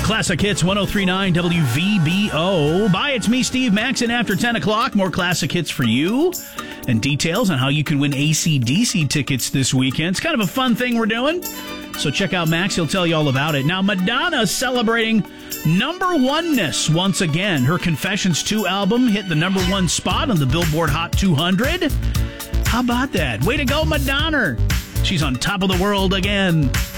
Classic Hits 103.9 WVBO. Bye, it's me, Steve Maxon. After 10 o'clock, more classic hits for you and details on how you can win AC/DC tickets this weekend. It's kind of a fun thing we're doing, so check out Max. He'll tell you all about it. Now, Madonna's celebrating number one-ness once again. Her Confessions 2 album hit the number one spot on the Billboard Hot 200. How about that? Way to go, Madonna. She's on top of the world again.